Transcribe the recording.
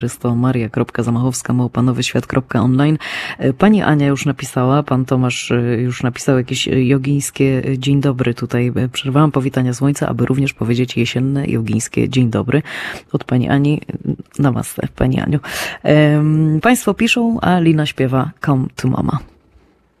maria.zamachowska@nowyświat.online. Pani Ania już napisała, pan Tomasz już napisał jakieś jogińskie dzień dobry. Tutaj przerwałam powitania słońca, aby również powiedzieć jesienne jogińskie dzień dobry od pani Ani. Namaste, pani Aniu. Państwo piszą, a Lina śpiewa Come to Mama.